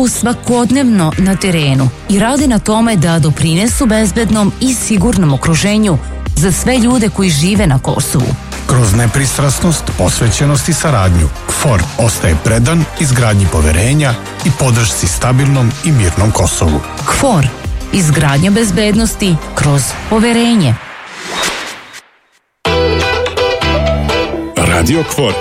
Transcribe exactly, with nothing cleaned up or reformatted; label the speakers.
Speaker 1: su svakodnevno na terenu i rade na tome da doprinesu bezbednom i sigurnom okruženju za sve ljude koji žive na Kosovu.
Speaker 2: Kroz nepristrasnost, posvećenost i saradnju, K F O R ostaje predan izgradnji poverenja i podršci stabilnom i mirnom Kosovu.
Speaker 1: K F O R, izgradnja bezbednosti kroz poverenje.
Speaker 3: Radio K F O R